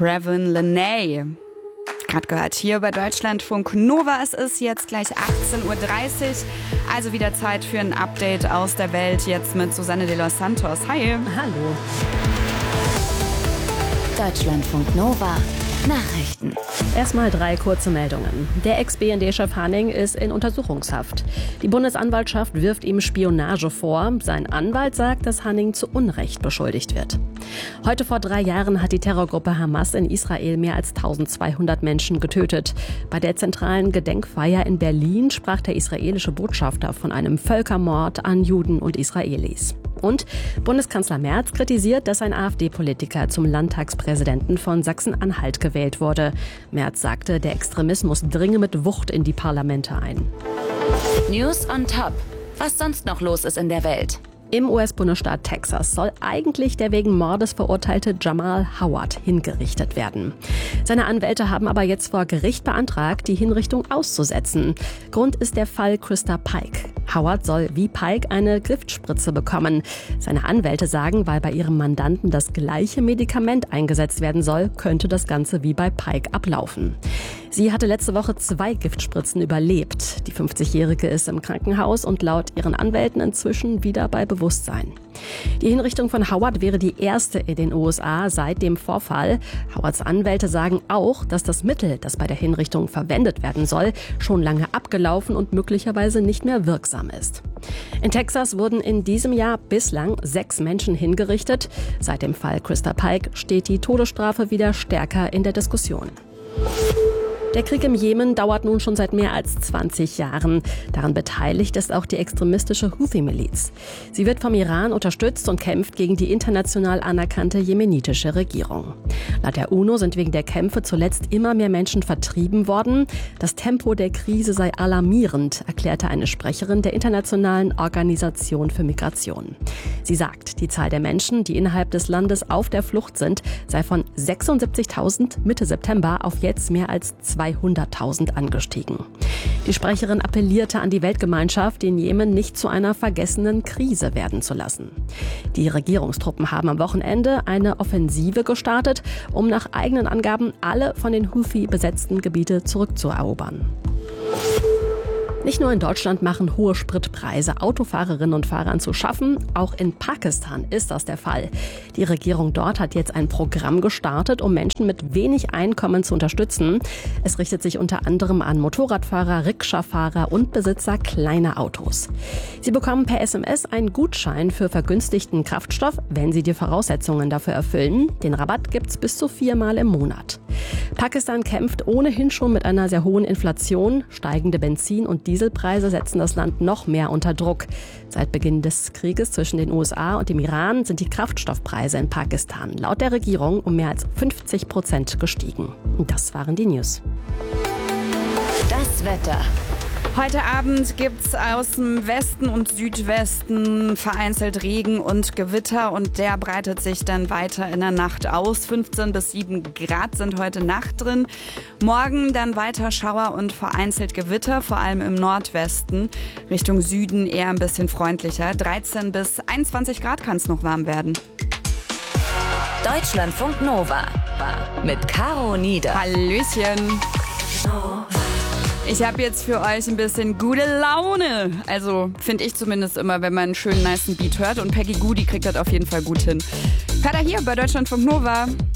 Revan Lenay. Gerade gehört hier bei Deutschlandfunk Nova. Es ist jetzt gleich 18:30 Uhr. Also wieder Zeit für ein Update aus der Welt. Jetzt mit Susanne de los Santos. Hi. Hallo. Deutschlandfunk Nova. Nachrichten. Erstmal 3 kurze Meldungen. Der Ex-BND-Chef Hanning ist in Untersuchungshaft. Die Bundesanwaltschaft wirft ihm Spionage vor. Sein Anwalt sagt, dass Hanning zu Unrecht beschuldigt wird. Heute vor 3 Jahren hat die Terrorgruppe Hamas in Israel mehr als 1200 Menschen getötet. Bei der zentralen Gedenkfeier in Berlin sprach der israelische Botschafter von einem Völkermord an Juden und Israelis. Und Bundeskanzler Merz kritisiert, dass ein AfD-Politiker zum Landtagspräsidenten von Sachsen-Anhalt gewählt wurde. Merz sagte, der Extremismus dringe mit Wucht in die Parlamente ein. News on top. Was sonst noch los ist in der Welt? Im US-Bundesstaat Texas soll eigentlich der wegen Mordes verurteilte Jamal Howard hingerichtet werden. Seine Anwälte haben aber jetzt vor Gericht beantragt, die Hinrichtung auszusetzen. Grund ist der Fall Krista Pike. Howard soll wie Pike eine Giftspritze bekommen. Seine Anwälte sagen, weil bei ihrem Mandanten das gleiche Medikament eingesetzt werden soll, könnte das Ganze wie bei Pike ablaufen. Sie hatte letzte Woche 2 Giftspritzen überlebt. Die 50-Jährige ist im Krankenhaus und laut ihren Anwälten inzwischen wieder bei Bewusstsein. Die Hinrichtung von Howard wäre die erste in den USA seit dem Vorfall. Howards Anwälte sagen auch, dass das Mittel, das bei der Hinrichtung verwendet werden soll, schon lange abgelaufen und möglicherweise nicht mehr wirksam ist. In Texas wurden in diesem Jahr bislang 6 Menschen hingerichtet. Seit dem Fall Krista Pike steht die Todesstrafe wieder stärker in der Diskussion. Der Krieg im Jemen dauert nun schon seit mehr als 20 Jahren. Daran beteiligt ist auch die extremistische Houthi-Miliz. Sie wird vom Iran unterstützt und kämpft gegen die international anerkannte jemenitische Regierung. Laut der UNO sind wegen der Kämpfe zuletzt immer mehr Menschen vertrieben worden. Das Tempo der Krise sei alarmierend, erklärte eine Sprecherin der Internationalen Organisation für Migration. Sie sagt, die Zahl der Menschen, die innerhalb des Landes auf der Flucht sind, sei von 76.000 Mitte September auf jetzt mehr als 200.000 angestiegen. Die Sprecherin appellierte an die Weltgemeinschaft, den Jemen nicht zu einer vergessenen Krise werden zu lassen. Die Regierungstruppen haben am Wochenende eine Offensive gestartet, um nach eigenen Angaben alle von den Houthi besetzten Gebiete zurückzuerobern. Nicht nur in Deutschland machen hohe Spritpreise Autofahrerinnen und Fahrern zu schaffen, auch in Pakistan ist das der Fall. Die Regierung dort hat jetzt ein Programm gestartet, um Menschen mit wenig Einkommen zu unterstützen. Es richtet sich unter anderem an Motorradfahrer, Rikscha-Fahrer und Besitzer kleiner Autos. Sie bekommen per SMS einen Gutschein für vergünstigten Kraftstoff, wenn sie die Voraussetzungen dafür erfüllen. Den Rabatt gibt's bis zu 4-mal im Monat. Pakistan kämpft ohnehin schon mit einer sehr hohen Inflation. Steigende Benzin- und Dieselpreise setzen das Land noch mehr unter Druck. Seit Beginn des Krieges zwischen den USA und dem Iran sind die Kraftstoffpreise in Pakistan laut der Regierung um mehr als 50% gestiegen. Und das waren die News. Das Wetter. Heute Abend gibt's aus dem Westen und Südwesten vereinzelt Regen und Gewitter und der breitet sich dann weiter in der Nacht aus. 15 bis 7 Grad sind heute Nacht drin. Morgen dann weiter Schauer und vereinzelt Gewitter, vor allem im Nordwesten. Richtung Süden eher ein bisschen freundlicher. 13 bis 21 Grad kann es noch warm werden. Deutschlandfunk Nova mit Caro Nieder. Hallöchen. Ich habe jetzt für euch ein bisschen gute Laune. Also finde ich zumindest immer, wenn man einen schönen, nicen Beat hört. Und Peggy Gou, die kriegt das auf jeden Fall gut hin. Hört hier bei Deutschlandfunk Nova.